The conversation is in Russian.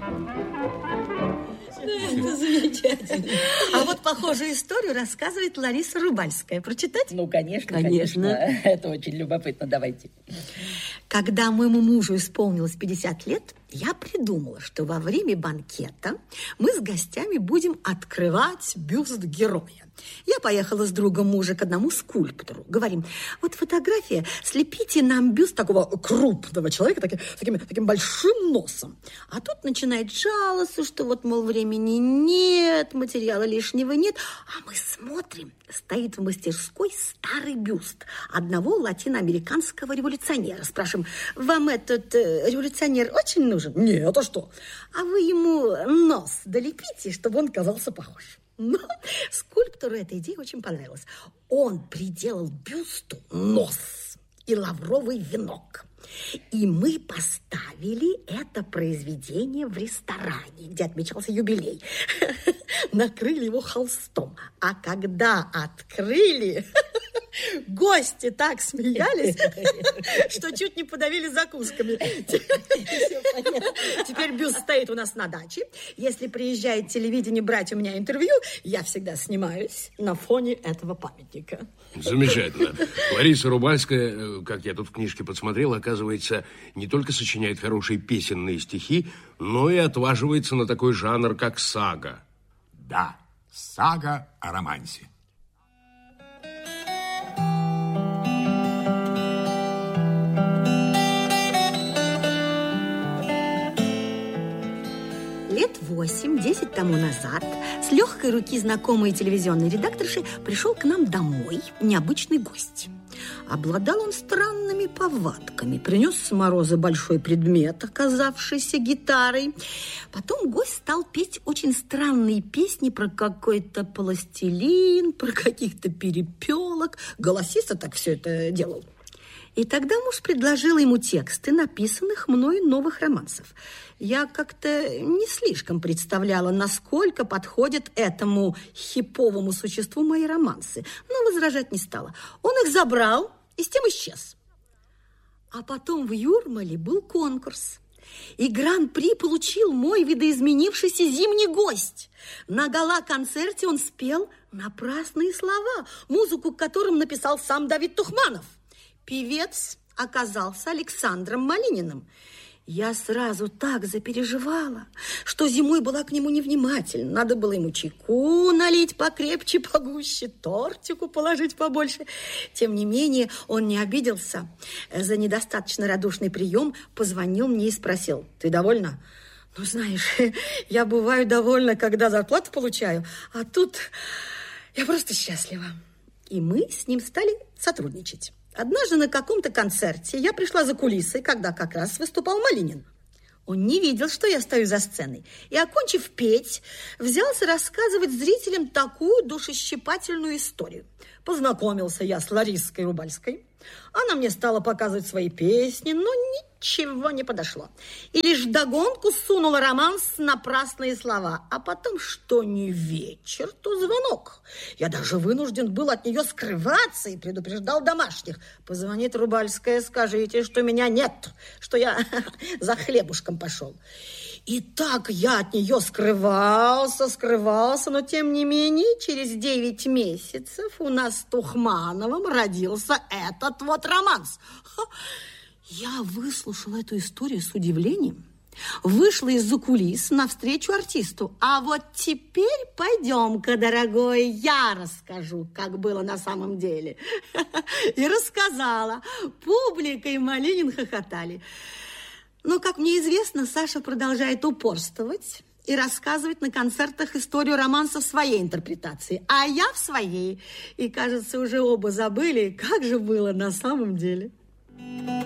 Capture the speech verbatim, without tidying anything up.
Это замечательно. А вот похожую историю рассказывает Лариса Рубальская. Прочитать? Ну, конечно, конечно. конечно. Это очень любопытно. Давайте. Когда моему мужу исполнилось пятьдесят лет, я придумала, что во время банкета мы с гостями будем открывать бюст героя. Я поехала с другом мужа к одному скульптору. Говорим, вот фотография, слепите нам бюст такого крупного человека, таким, таким, таким большим носом. А тут начинает жаловаться, что вот, мол, времени нет, материала лишнего нет. А мы смотрим, стоит в мастерской старый бюст одного латиноамериканского революционера. Спрашиваем, вам этот э, революционер очень нужен? Нет, а что? А вы ему нос долепите, чтобы он казался похож. Но скульптору эта идея очень понравилась. Он приделал бюсту нос и лавровый венок. И мы поставили это произведение в ресторане, где отмечался юбилей. Накрыли его холстом. А когда открыли, гости так смеялись, что чуть не подавили закусками. Теперь бюст стоит у нас на даче. Если приезжает телевидение брать у меня интервью, я всегда снимаюсь на фоне этого памятника. Замечательно. Лариса Рубальская, как я тут в книжке подсмотрел, оказывается, не только сочиняет хорошие песенные стихи, но и отваживается на такой жанр, как сага. Да, сага о романсе. Лет восемь-десять тому назад с легкой руки знакомой телевизионной редакторши пришел к нам домой необычный гость. Обладал он странными повадками. Принес с мороза большой предмет, оказавшийся гитарой. Потом гость стал петь очень странные песни про какой-то пластилин, про каких-то перепелок. Голосисто так все это делал. И тогда муж предложил ему тексты написанных мной новых романсов. Я как-то не слишком представляла, насколько подходят этому хиповому существу мои романсы, но возражать не стала. Он их забрал и с тем исчез. А потом в Юрмале был конкурс. И гран-при получил мой видоизменившийся зимний гость. На гала-концерте он спел «Напрасные слова», музыку к которым написал сам Давид Тухманов. Певец оказался Александром Малининым. Я сразу так запереживала, что зимой была к нему невнимательна. Надо было ему чайку налить покрепче, погуще, тортику положить побольше. Тем не менее, он не обиделся. За недостаточно радушный прием позвонил мне и спросил: «Ты довольна?» «Ну, знаешь, я бываю довольна, когда зарплату получаю, а тут я просто счастлива». И мы с ним стали сотрудничать. Однажды на каком-то концерте я пришла за кулисы, когда как раз выступал Малинин. Он не видел, что я стою за сценой, и, окончив петь, взялся рассказывать зрителям такую душещипательную историю. Познакомился я с Лариской Рубальской. Она мне стала показывать свои песни, но ничего не подошло. И лишь вдогонку сунула романс «Напрасные слова». А потом, что не вечер, то звонок. Я даже вынужден был от нее скрываться и предупреждал домашних. Позвонит Рубальская, скажите, что меня нет, что я за хлебушком пошел. И так я от нее скрывался, скрывался, но тем не менее через девять месяцев у нас с Тухмановым родился этот вот романс. Я выслушала эту историю с удивлением, вышла из-за кулис навстречу артисту. А вот теперь пойдем-ка, дорогой, я расскажу, как было на самом деле. И рассказала. Публика и Малинин хохотали. Но, как мне известно, Саша продолжает упорствовать и рассказывать на концертах историю романса в своей интерпретации, а я в своей. И, кажется, уже оба забыли, как же было на самом деле.